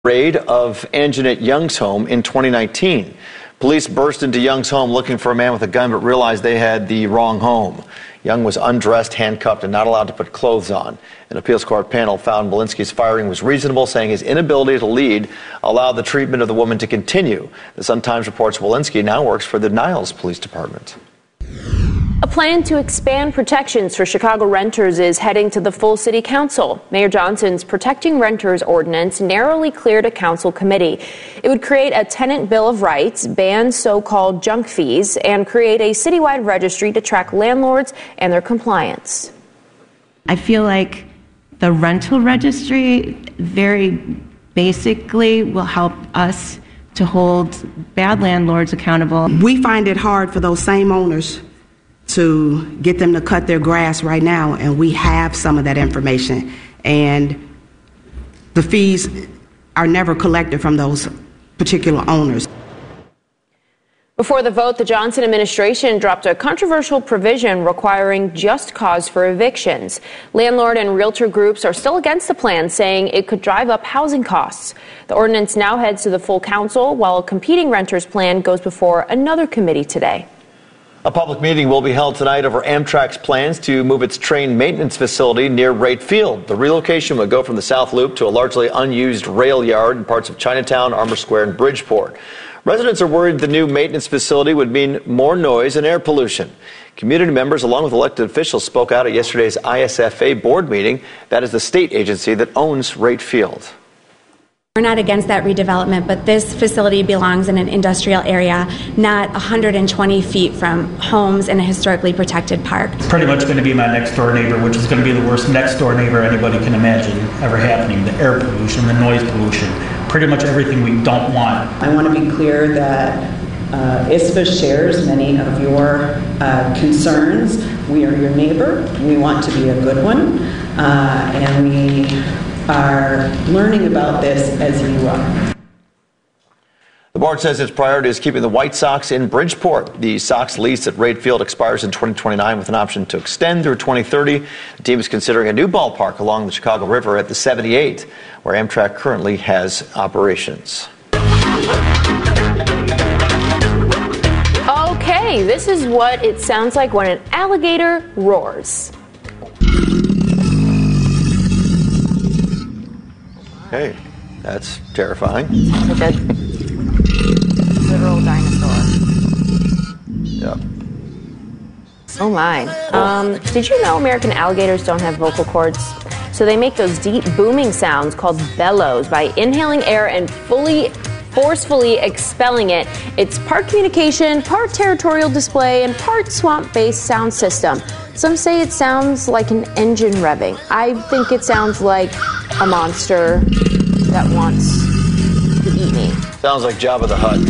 Raid of Anjanette Young's home in 2019. Police burst into Young's home looking for a man with a gun, but realized they had the wrong home. Young was undressed, handcuffed, and not allowed to put clothes on. An appeals court panel found Belinsky's firing was reasonable, saying his inability to lead allowed the treatment of the woman to continue. The Sun-Times reports Belinsky now works for the Niles Police Department. A plan to expand protections for Chicago renters is heading to the full city council. Mayor Johnson's Protecting Renters ordinance narrowly cleared a council committee. It would create a tenant bill of rights, ban so-called junk fees, and create a citywide registry to track landlords and their compliance. I feel like the rental registry very basically will help us to hold bad landlords accountable. We find it hard for those same owners to get them to cut their grass right now, and we have some of that information, and the fees are never collected from those particular owners. Before the vote, the Johnson administration dropped a controversial provision requiring just cause for evictions. Landlord and realtor groups are still against the plan, saying it could drive up housing costs. The ordinance now heads to the full council, while a competing renters plan goes before another committee today. A public meeting will be held tonight over Amtrak's plans to move its train maintenance facility near Wright Field. The relocation would go from the South Loop to a largely unused rail yard in parts of Chinatown, Armour Square, and Bridgeport. Residents are worried the new maintenance facility would mean more noise and air pollution. Community members, along with elected officials, spoke out at yesterday's ISFA board meeting. That is the state agency that owns Wright Field. We're not against that redevelopment, but this facility belongs in an industrial area, not 120 feet from homes in a historically protected park. It's pretty much going to be my next door neighbor, which is going to be the worst next door neighbor anybody can imagine ever happening. The air pollution, the noise pollution, pretty much everything we don't want. I want to be clear that ISFA shares many of your concerns. We are your neighbor. We want to be a good one, and we are learning about this as you are. The board says its priority is keeping the White Sox in Bridgeport. The Sox lease at Wright Field expires in 2029 with an option to extend through 2030. The team is considering a new ballpark along the Chicago River at the 78, where Amtrak currently has operations. Okay, this is what it sounds like when an alligator roars. Hey, that's terrifying. Sounds like a literal dinosaur. Yep. Oh my. Did you know American alligators don't have vocal cords? So they make those deep booming sounds called bellows by inhaling air and forcefully expelling it. It's part communication, part territorial display, and part swamp-based sound system. Some say it sounds like an engine revving. I think it sounds like a monster that wants to eat me. Sounds like Jabba the Hutt.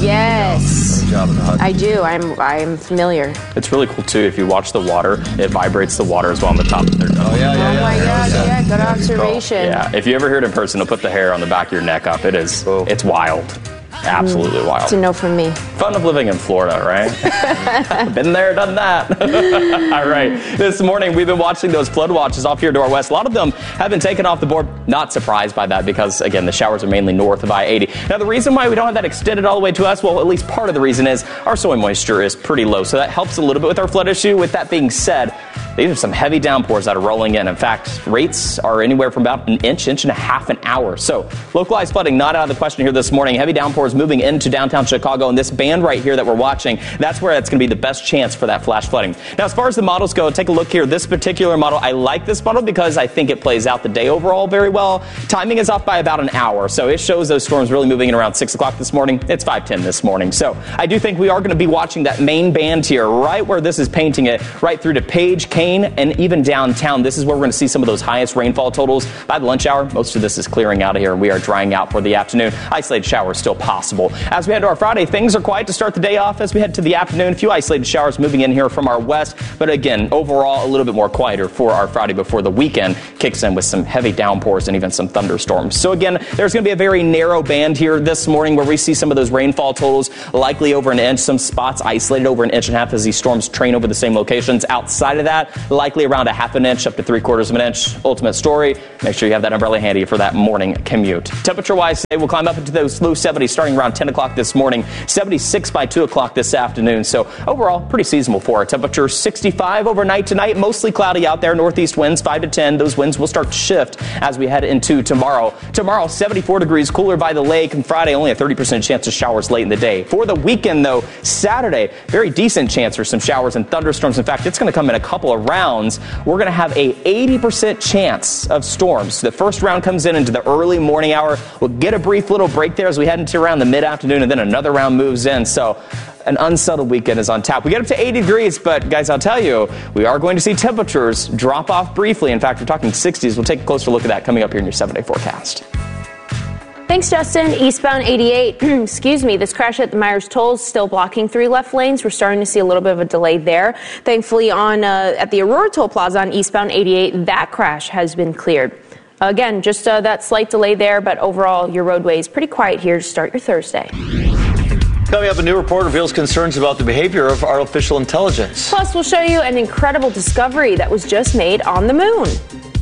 Yes. Jabba the Hutt. I do. I'm familiar. It's really cool too. If you watch the water, it vibrates the water as well on the top of their nose. Oh yeah. Oh my God. Yeah. Good observation. Yeah. If you ever hear it in person, it'll put the hair on the back of your neck up. It's wild. Absolutely wild. It's a no from me. Fun of living in Florida, right? Been there, done that. All right. This morning, we've been watching those flood watches off here to our west. A lot of them have been taken off the board. Not surprised by that because, again, the showers are mainly north of I-80. Now, the reason why we don't have that extended all the way to us, well, at least part of the reason is our soil moisture is pretty low. So that helps a little bit with our flood issue. With that being said, these are some heavy downpours that are rolling in. In fact, rates are anywhere from about an inch and a half an hour. So localized flooding not out of the question here this morning. Heavy downpours moving into downtown Chicago. And this band right here that we're watching, that's where it's going to be the best chance for that flash flooding. Now, as far as the models go, take a look here. This particular model, I like this model because I think it plays out the day overall very well. Timing is off by about an hour. So it shows those storms really moving in around 6 o'clock this morning. It's 5:10 this morning. So I do think we are going to be watching that main band here right where this is painting it, right through to Page, Kane, and even downtown. This is where we're going to see some of those highest rainfall totals. By the lunch hour, most of this is clearing out of here, and we are drying out for the afternoon. Isolated showers still possible. As we head to our Friday, things are quiet to start the day off. As we head to the afternoon, a few isolated showers moving in here from our west. But again, overall, a little bit more quieter for our Friday before the weekend kicks in with some heavy downpours and even some thunderstorms. So again, there's going to be a very narrow band here this morning where we see some of those rainfall totals likely over an inch. Some spots isolated over an inch and a half as these storms train over the same locations. Outside of that, likely around a half an inch up to 3/4 of an inch. Ultimate Story. Make sure you have that umbrella handy for that morning commute. Temperature-wise, today we'll climb up into those low 70s starting around 10 o'clock this morning, 76 by 2 o'clock this afternoon. So overall, pretty seasonable for our temperature. 65 overnight tonight, mostly cloudy out there. Northeast winds 5 to 10. Those winds will start to shift as we head into tomorrow. Tomorrow, 74 degrees, cooler by the lake, and Friday only a 30% chance of showers late in the day. For the weekend, though, Saturday, very decent chance for some showers and thunderstorms. In fact, it's going to come in a couple of rounds. We're going to have a 80% chance of storms. The first round comes in into the early morning hour. We'll get a brief little break there as we head into around the mid-afternoon, and then another round moves in. So an unsettled weekend is on tap. We get up to 80 degrees, but guys, I'll tell you, we are going to see temperatures drop off briefly. In fact, we're talking 60s. We'll take a closer look at that coming up here in your 7-day forecast. Thanks, Justin. Eastbound 88, excuse me, this crash at the Myers Toll is still blocking 3 left lanes. We're starting to see a little bit of a delay there. Thankfully, at the Aurora Toll Plaza on eastbound 88, that crash has been cleared. Again, just that slight delay there, but overall, your roadway is pretty quiet here to start your Thursday. Coming up, a new report reveals concerns about the behavior of artificial intelligence. Plus, we'll show you an incredible discovery that was just made on the moon.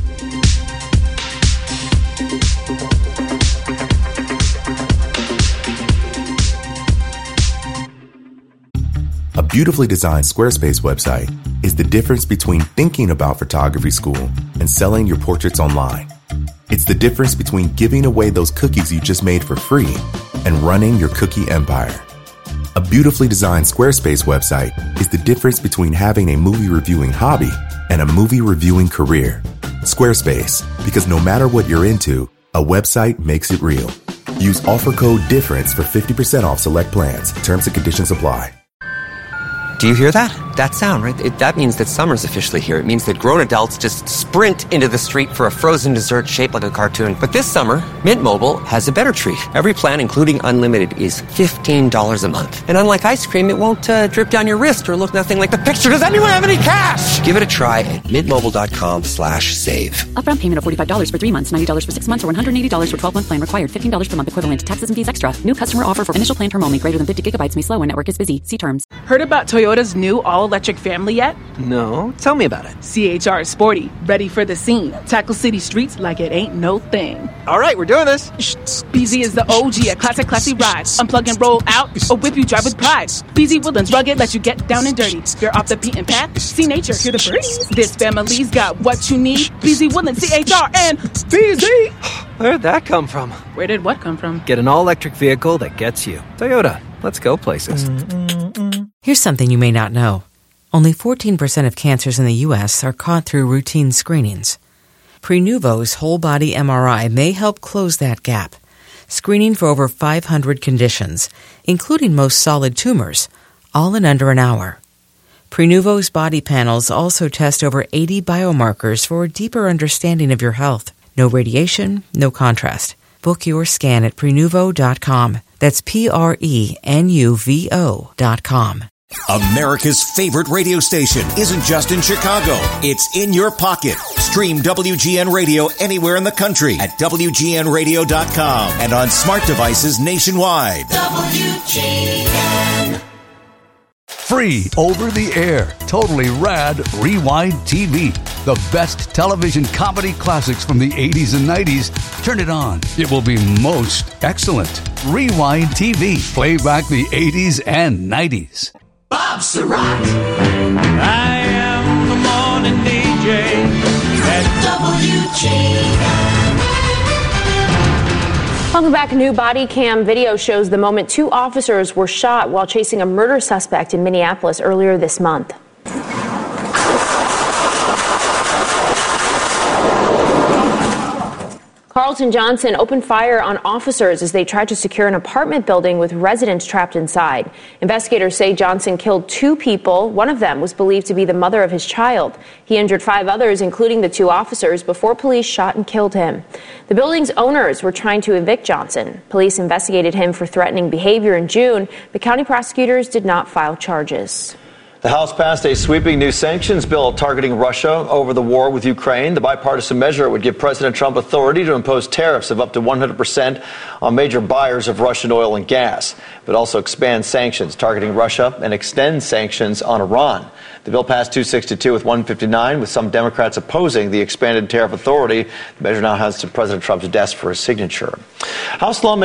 A beautifully designed Squarespace website is the difference between thinking about photography school and selling your portraits online. It's the difference between giving away those cookies you just made for free and running your cookie empire. A beautifully designed Squarespace website is the difference between having a movie reviewing hobby and a movie reviewing career. Squarespace, because no matter what you're into, a website makes it real. Use offer code DIFFERENCE for 50% off select plans. Terms and conditions apply. Do you hear that? That sound, right? That means that summer's officially here. It means that grown adults just sprint into the street for a frozen dessert shaped like a cartoon. But this summer, Mint Mobile has a better treat. Every plan, including unlimited, is $15 a month. And unlike ice cream, it won't drip down your wrist or look nothing like the picture. Does anyone have any cash? Give it a try at mintmobile.com/save. Upfront payment of $45 for 3 months, $90 for 6 months, or $180 for 12-month plan required. $15 per month equivalent. Taxes and fees extra. New customer offer for initial plan term only. Greater than 50 gigabytes may slow when network is busy. See terms. Heard about Toyota's new all-electric Family yet? No. Tell me about it. CHR is sporty, ready for the scene. Tackle city streets like it ain't no thing. All right, we're doing this. BZ is the OG, a classy ride. Unplug and roll out, or whip you drive with pride. BZ Woodlands rugged, let you get down and dirty. You're off the beaten path, see nature, hear the birds. This family's got what you need. BZ Woodlands, CHR, and BZ. Where'd that come from? Where did what come from? Get an all-electric vehicle that gets you. Toyota. Let's go places. Here's something you may not know. Only 14% of cancers in the U.S. are caught through routine screenings. Prenuvo's whole-body MRI may help close that gap, screening for over 500 conditions, including most solid tumors, all in under an hour. Prenuvo's body panels also test over 80 biomarkers for a deeper understanding of your health. No radiation, no contrast. Book your scan at Prenuvo.com. That's Prenuvo.com. America's favorite radio station isn't just in Chicago. It's in your pocket. Stream WGN Radio anywhere in the country at WGNradio.com and on smart devices nationwide. WGN. Free over the air, totally rad Rewind TV. The best television comedy classics from the 80s and 90s. Turn it on. It will be most excellent. Rewind TV. Play back the 80s and 90s. Bob Surratt. I am the morning DJ at WGN. Welcome back. A new body cam video shows the moment 2 officers were shot while chasing a murder suspect in Minneapolis earlier this month. Carlton Johnson opened fire on officers as they tried to secure an apartment building with residents trapped inside. Investigators say Johnson killed 2 people. One of them was believed to be the mother of his child. He injured 5 others, including the 2 officers, before police shot and killed him. The building's owners were trying to evict Johnson. Police investigated him for threatening behavior in June, but county prosecutors did not file charges. The House passed a sweeping new sanctions bill targeting Russia over the war with Ukraine. The bipartisan measure would give President Trump authority to impose tariffs of up to 100% on major buyers of Russian oil and gas, but also expand sanctions targeting Russia and extend sanctions on Iran. The bill passed 262 with 159, with some Democrats opposing the expanded tariff authority. The measure now has to President Trump's desk for his signature. House lawmakers